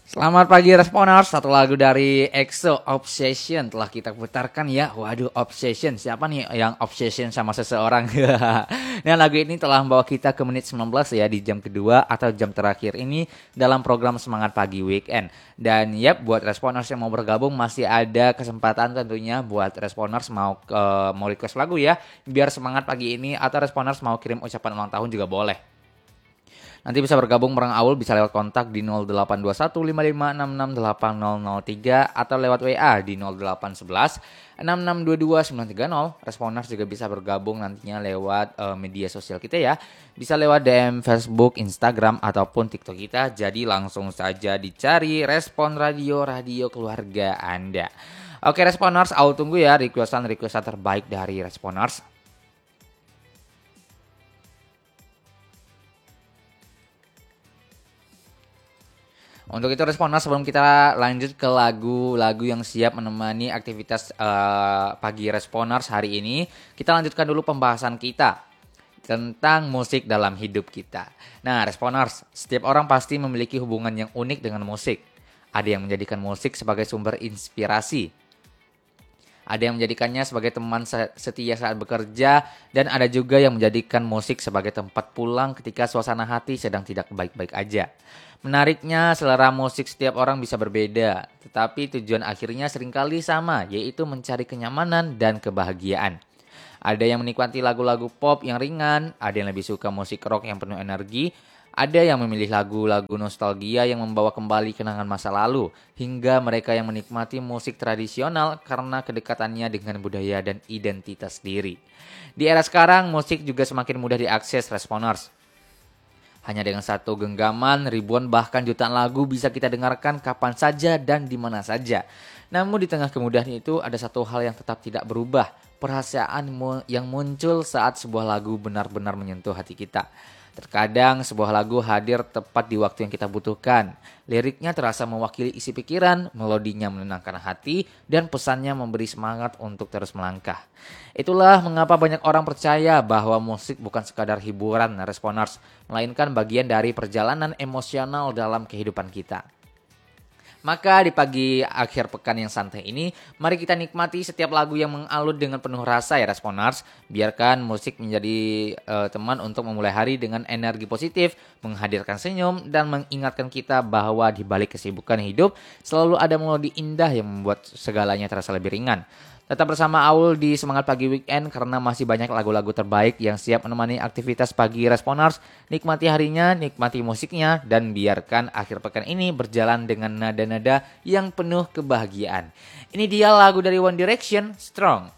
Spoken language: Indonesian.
Selamat pagi Responers, satu lagu dari EXO, Obsession telah kita putarkan ya. Waduh, Obsession, siapa nih yang obsession sama seseorang? Nah, lagu ini telah membawa kita ke menit 19 ya, di jam kedua atau jam terakhir ini dalam program Semangat Pagi Weekend. Dan yap, buat Responers yang mau bergabung masih ada kesempatan tentunya buat Responers mau request lagu ya, biar semangat pagi ini, atau Responers mau kirim ucapan ulang tahun juga boleh. Nanti bisa bergabung bareng Aul, bisa lewat kontak di 082155668003 atau lewat WA di 0811 6622 930. Responers juga bisa bergabung nantinya lewat media sosial kita ya. Bisa lewat DM Facebook, Instagram ataupun TikTok kita. Jadi langsung saja dicari Respon Radio, radio keluarga Anda. Oke Responers, Aul tunggu ya requestan terbaik dari Responers. Untuk itu Responers, sebelum kita lanjut ke lagu-lagu yang siap menemani aktivitas pagi Responers hari ini, kita lanjutkan dulu pembahasan kita tentang musik dalam hidup kita. Nah Responers, setiap orang pasti memiliki hubungan yang unik dengan musik. Ada yang menjadikan musik sebagai sumber inspirasi, ada yang menjadikannya sebagai teman setia saat bekerja, dan ada juga yang menjadikan musik sebagai tempat pulang ketika suasana hati sedang tidak baik-baik aja. Menariknya, selera musik setiap orang bisa berbeda, tetapi tujuan akhirnya seringkali sama, yaitu mencari kenyamanan dan kebahagiaan. Ada yang menikmati lagu-lagu pop yang ringan, ada yang lebih suka musik rock yang penuh energi, ada yang memilih lagu-lagu nostalgia yang membawa kembali kenangan masa lalu, hingga mereka yang menikmati musik tradisional karena kedekatannya dengan budaya dan identitas diri. Di era sekarang, musik juga semakin mudah diakses Responers. Hanya dengan satu genggaman, ribuan bahkan jutaan lagu bisa kita dengarkan kapan saja dan di mana saja. Namun di tengah kemudahan itu ada satu hal yang tetap tidak berubah, perasaan yang muncul saat sebuah lagu benar-benar menyentuh hati kita. Terkadang sebuah lagu hadir tepat di waktu yang kita butuhkan. Liriknya terasa mewakili isi pikiran, melodinya menenangkan hati, dan pesannya memberi semangat untuk terus melangkah. Itulah mengapa banyak orang percaya bahwa musik bukan sekadar hiburan Responers, melainkan bagian dari perjalanan emosional dalam kehidupan kita. Maka di pagi akhir pekan yang santai ini, mari kita nikmati setiap lagu yang mengalut dengan penuh rasa ya Responers. Biarkan musik menjadi teman untuk memulai hari dengan energi positif, menghadirkan senyum, dan mengingatkan kita bahwa di balik kesibukan hidup, selalu ada melodi indah yang membuat segalanya terasa lebih ringan. Tetap bersama Aul di Semangat Pagi Weekend karena masih banyak lagu-lagu terbaik yang siap menemani aktivitas pagi Responers. Nikmati harinya, nikmati musiknya, dan biarkan akhir pekan ini berjalan dengan nada-nada yang penuh kebahagiaan. Ini dia lagu dari One Direction, Strong.